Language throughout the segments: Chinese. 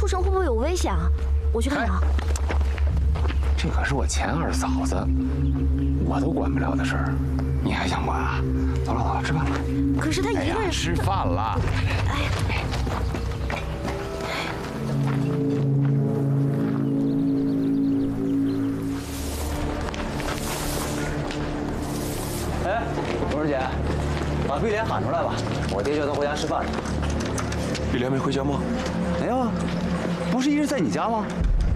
出城会不会有危险啊？我去看看啊。 这可是我前二嫂子，我都管不了的事儿，你还想管啊？走了走了，吃饭了。 可是他一个人吃饭了。 哎呀， 哎，蓉儿姐，把碧莲喊出来吧，我爹叫他回家吃饭。 碧莲没回家吗？ 没有啊，不是一直在你家吗？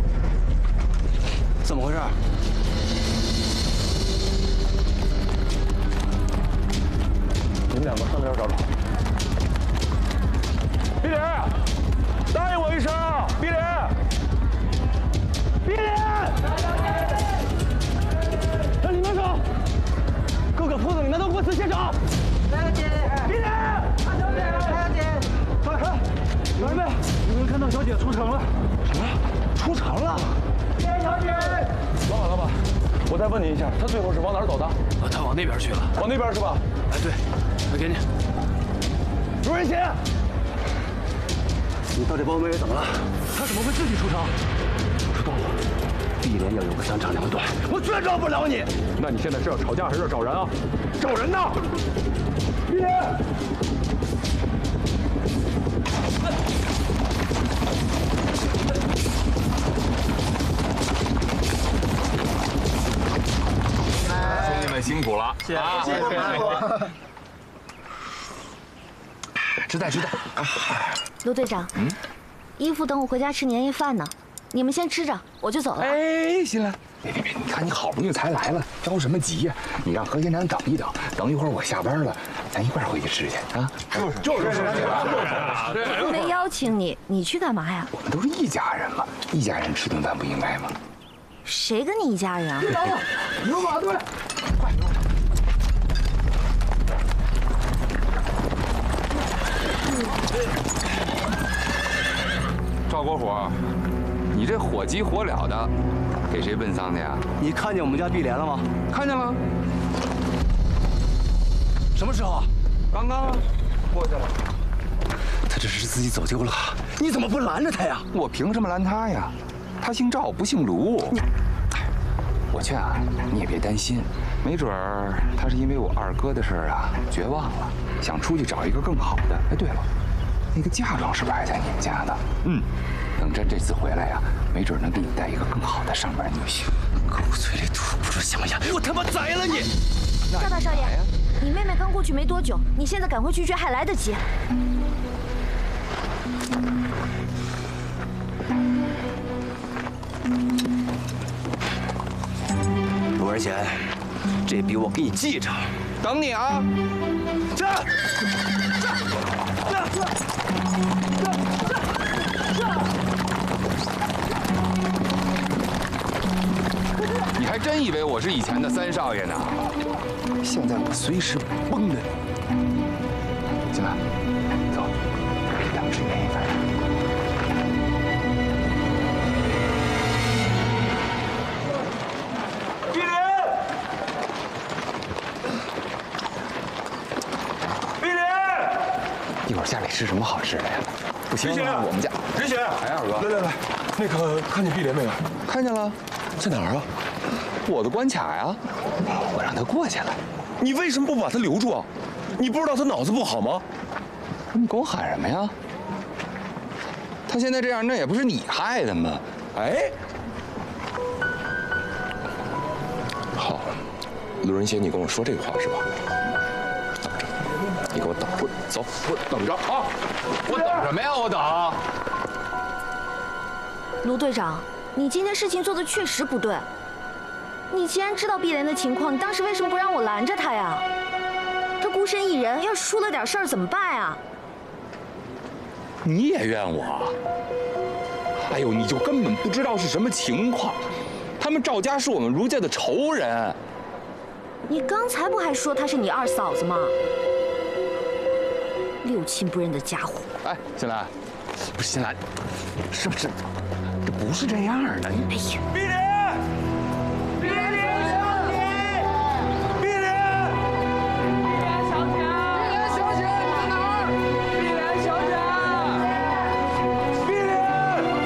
怎么回事？你们两个上那边找找。 碧莲，答应我一声，碧莲，碧莲，向里面走，各个铺子里面都给我仔细找。来姐，碧莲，大小姐，来姐，快看，老爷们，有人看到小姐出城了。什么？出城了？碧莲小姐。老板，我再问你一下，她最后是往哪儿走的？ 他往那边去了。 往那边是吧？ 哎，对，我给你。 朱仁贤， 你到底把我妹妹怎么了？ 她怎么会自己出城？ 不知道啊。碧莲要有个三长两短，我绝饶不了你。 那你现在是要吵架还是要找人啊？找人呢！碧莲， 兄弟们辛苦了，谢谢。吃菜吃菜。 卢队长，姨父等我回家吃年夜饭呢，你们先吃着，我就走了。 哎，新来，别，你看你好不容易才来了，着什么急呀？你让何先生等一等，等一会儿我下班了，咱一块儿回去吃去啊。就是。 我没邀请你，你去干嘛呀？ 我们都是一家人嘛，一家人吃顿饭不应该吗？ 谁跟你一家人啊？ 队长，牛马队，快！赵国火，你这火急火燎的，给谁奔丧的呀？ 你看见我们家碧莲了吗？ 看见了。 什么时候啊？ 刚刚过去了。 他这是自己走丢了，你怎么不拦着他呀？ 我凭什么拦他呀？他姓赵，不姓卢。我劝啊，你也别担心，没准儿他是因为我二哥的事儿啊绝望了，想出去找一个更好的。哎，对了，那个嫁妆是不是还在你们家呢？等朕这次回来呀，没准能给你带一个更好的上门女婿。 狗嘴里吐不出象牙，我他妈宰了你！ 赵大少爷，你妹妹刚过去没多久，你现在赶回去拒绝还来得及。 卢儿贤，这笔我给你记着。 等你啊！你还真以为我是以前的三少爷呢？现在我随时崩了你。行了，走，给他们吃年夜饭。 碧莲，碧莲， 一会儿家里吃什么好吃的呀？不行，我们家。 仁贤， 哎，二哥， 来，那个看见碧莲没有？ 看见了， 在哪儿啊？ 我的关卡呀，我让他过去了。 你为什么不把他留住啊？你不知道他脑子不好吗？ 你跟我喊什么呀？他现在这样，那也不是你害的吗？ 哎，好，卢仁贤，你跟我说这个话是吧？等着，你给我等会儿，走，我等着啊！ 我等什么呀？我等。 卢队长，你今天事情做的确实不对。你既然知道碧莲的情况，你当时为什么不让我拦着她呀？她孤身一人，要是出了点事儿怎么办啊？ 你也怨我？哎呦，你就根本不知道是什么情况。他们赵家是我们卢家的仇人。 你刚才不还说她是你二嫂子吗？六亲不认的家伙！ 哎，新兰，不是新兰，是不是？这不是这样的。哎呀， 碧莲。